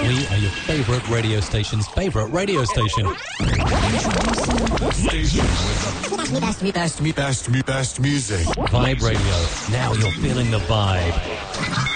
We are your favorite radio station's favorite radio station. Station with the best music. Vibe Radio. Now you're feeling the vibe.